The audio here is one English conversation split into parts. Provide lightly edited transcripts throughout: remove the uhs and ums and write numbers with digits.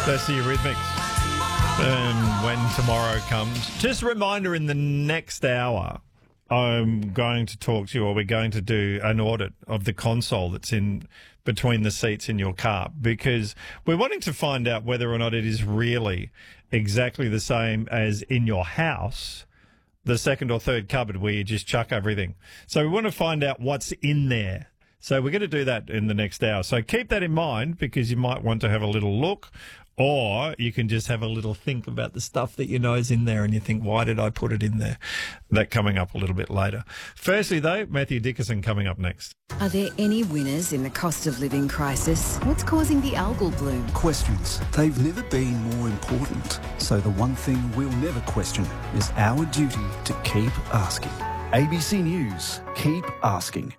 That's the Eurythmics. And when tomorrow comes, just a reminder, in the next hour, I'm going to talk to you, or we're going to do an audit of the console that's in between the seats in your car, because we're wanting to find out whether or not it is really exactly the same as in your house, the second or third cupboard where you just chuck everything. So we want to find out what's in there. So we're going to do that in the next hour. So keep that in mind, because you might want to have a little look, or you can just have a little think about the stuff that you know is in there and you think, why did I put it in there? That coming up a little bit later. Firstly, though, Matthew Dickinson coming up next. Are there any winners in the cost of living crisis? What's causing the algal bloom? Questions. They've never been more important. So the one thing we'll never question is our duty to keep asking. ABC News. Keep asking.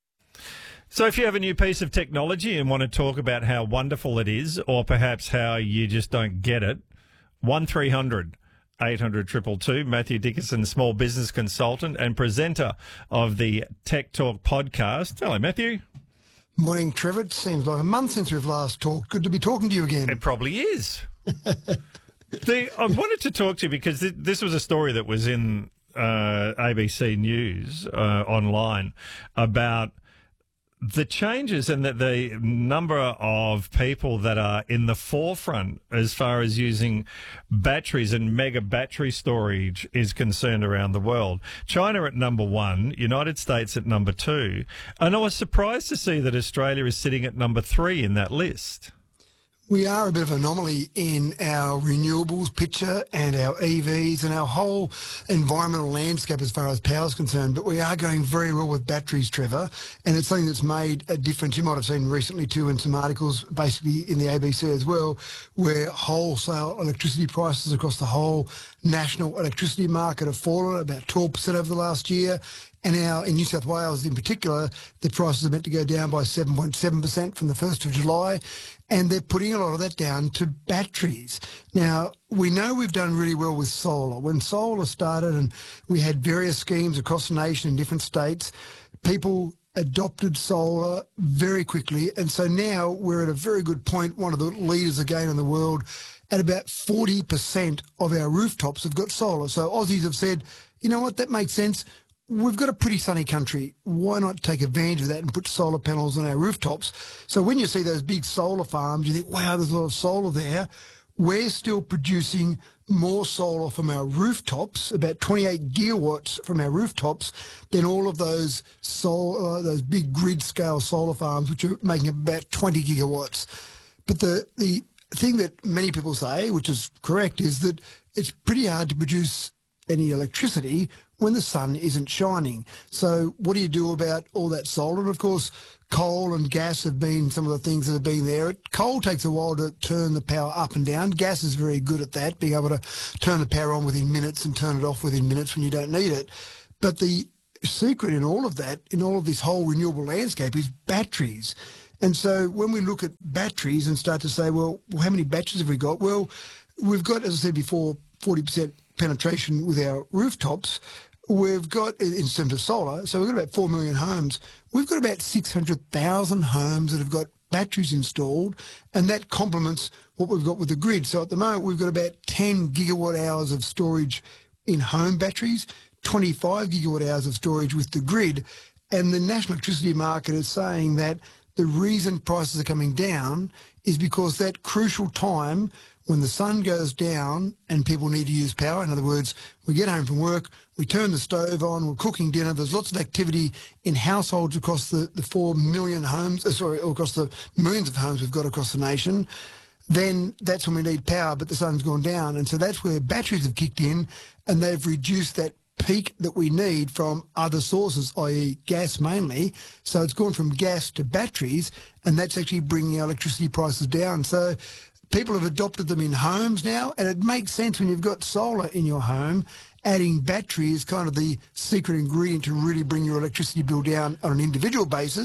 So if you have a new piece of technology and want to talk about how wonderful it is, or perhaps how you just don't get it, 1300 800 222. Matthew Dickinson, small business consultant and presenter of the Tech Talk podcast. Hello, Matthew. Morning, Trevor. It seems like a month since we've last talked. Good to be talking to you again. It probably is. I wanted to talk to you because this was a story that was in ABC News online about the changes and that the number of people that are in the forefront as far as using batteries and mega battery storage is concerned around the world. China at number 1, United States at number 2. And I was surprised to see that Australia is sitting at number 3 in that list. We are a bit of an anomaly in our renewables picture and our EVs and our whole environmental landscape as far as power is concerned, but we are going very well with batteries, Trevor, and it's something that's made a difference. You might have seen recently too in some articles, basically in the ABC as well, where wholesale electricity prices across the whole national electricity market have fallen about 12% over the last year. And now in New South Wales in particular, the prices are meant to go down by 7.7% from the 1st of July. And they're putting a lot of that down to batteries. Now, we know we've done really well with solar. When solar started and we had various schemes across the nation in different states, people adopted solar very quickly. And so now we're at a very good point, one of the leaders again in the world, at about 40% of our rooftops have got solar. So Aussies have said, you know what, that makes sense. We've got a pretty sunny country. Why not take advantage of that and put solar panels on our rooftops? So when you see those big solar farms, you think, wow, there's a lot of solar there. We're still producing more solar from our rooftops, about 28 gigawatts from our rooftops, than all of those solar, those big grid-scale solar farms, which are making about 20 gigawatts. But the thing that many people say, which is correct, is that it's pretty hard to produce any electricity when the sun isn't shining. So what do you do about all that solar? And of course, coal and gas have been some of the things that have been there. Coal takes a while to turn the power up and down. Gas is very good at that, being able to turn the power on within minutes and turn it off within minutes when you don't need it. But the secret in all of that, in all of this whole renewable landscape, is batteries. And so when we look at batteries and start to say, well, how many batteries have we got? Well, we've got, as I said before, 40% penetration with our rooftops. We've got, in terms of solar, so we've got about 4 million homes. We've got about 600,000 homes that have got batteries installed, and that complements what we've got with the grid. So at the moment, we've got about 10 gigawatt hours of storage in home batteries, 25 gigawatt hours of storage with the grid. And the national electricity market is saying that the reason prices are coming down is because that crucial time when the sun goes down and people need to use power, in other words, we get home from work, we turn the stove on, we're cooking dinner, there's lots of activity in households across the 4 million homes, across the millions of homes we've got across the nation, then that's when we need power, but the sun's gone down. And so that's where batteries have kicked in, and they've reduced that peak that we need from other sources, i.e. gas mainly. So it's gone from gas to batteries, and that's actually bringing our electricity prices down. So people have adopted them in homes now, and it makes sense when you've got solar in your home. Adding battery is kind of the secret ingredient to really bring your electricity bill down on an individual basis,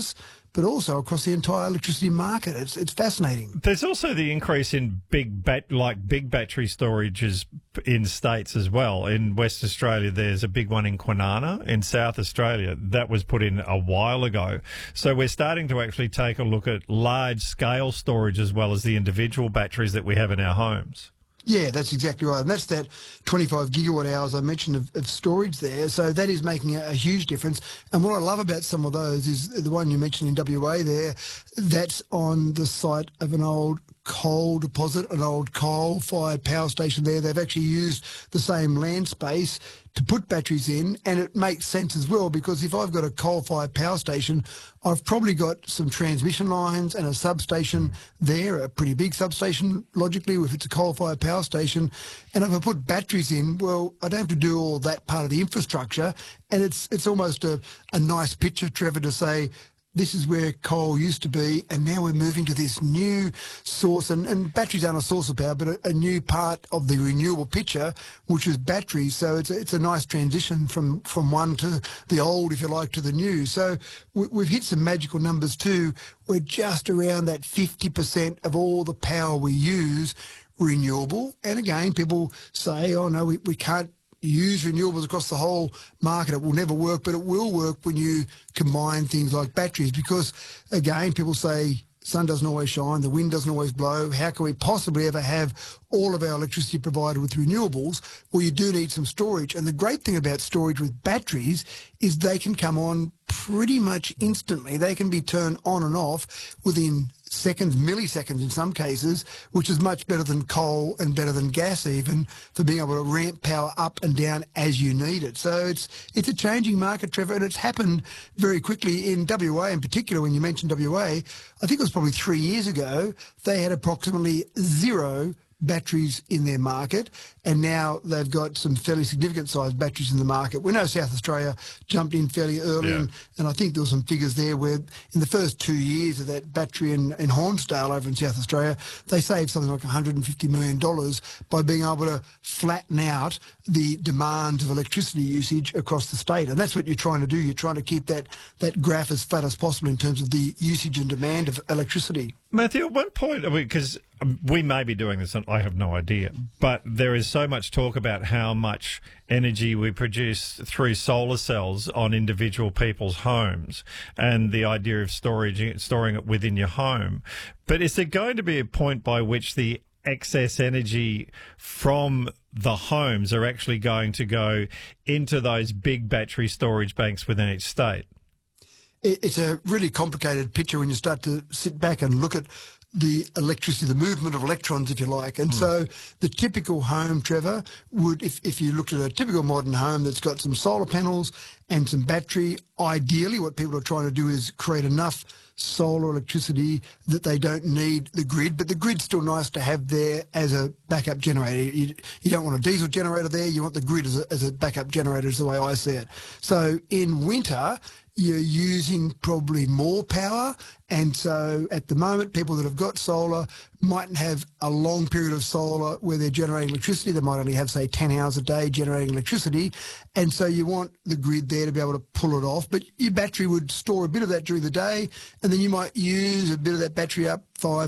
but also across the entire electricity market. It's fascinating. There's also the increase in big battery storages in states as well. In West Australia, there's a big one in Kwinana. In South Australia, that was put in a while ago. So we're starting to actually take a look at large-scale storage as well as the individual batteries that we have in our homes. Yeah, that's exactly right. And that's that 25 gigawatt hours I mentioned of storage there. So that is making a huge difference. And what I love about some of those is the one you mentioned in WA there, that's on the site of an old coal deposit, an old coal-fired power station there. They've actually used the same land space to put batteries in, and it makes sense as well, because if I've got a coal-fired power station, I've probably got some transmission lines and a substation there, a pretty big substation, logically, if it's a coal-fired power station. And if I put batteries in, well, I don't have to do all that part of the infrastructure, and it's almost a nice picture, Trevor, to say, this is where coal used to be, and now we're moving to this new source, and batteries aren't a source of power, but a new part of the renewable picture, which is batteries. So it's a nice transition from one to the old, if you like, to the new. So we've hit some magical numbers too. We're just around that 50% of all the power we use renewable. And again, people say, oh no, we can't use renewables across the whole market. It will never work, but it will work when you combine things like batteries, because, again, people say sun doesn't always shine, the wind doesn't always blow. How can we possibly ever have all of our electricity provided with renewables? Well, you do need some storage. And the great thing about storage with batteries is they can come on pretty much instantly. They can be turned on and off within seconds, milliseconds in some cases, which is much better than coal and better than gas even, for being able to ramp power up and down as you need it. So it's a changing market, Trevor, and it's happened very quickly in WA in particular. When you mentioned WA, I think it was probably 3 years ago, they had approximately 0 batteries in their market, and now they've got some fairly significant sized batteries in the market. We know South Australia jumped in fairly early, and I think there were some figures there where in the first 2 years of that battery in Hornsdale over in South Australia, they saved something like $150 million by being able to flatten out the demand of electricity usage across the state. And that's what you're trying to do. You're trying to keep that graph as flat as possible in terms of the usage and demand of electricity. Matthew, at what point, because we may be doing this, and I have no idea, but there is so much talk about how much energy we produce through solar cells on individual people's homes, and the idea of storing it within your home. But is there going to be a point by which the excess energy from the homes are actually going to go into those big battery storage banks within each state? It's a really complicated picture when you start to sit back and look at the electricity, the movement of electrons, if you like. And so the typical home, Trevor, would, if you looked at a typical modern home that's got some solar panels and some battery, ideally what people are trying to do is create enough solar electricity that they don't need the grid, but the grid's still nice to have there as a backup generator. You don't want a diesel generator there, you want the grid as a backup generator, is the way I see it. So in winter, you're using probably more power, and so at the moment people that have got solar mightn't have a long period of solar where they're generating electricity. They might only have, say, 10 hours a day generating electricity, and so you want the grid there to be able to pull it off. But your battery would store a bit of that during the day, and then you might use a bit of that battery up 5,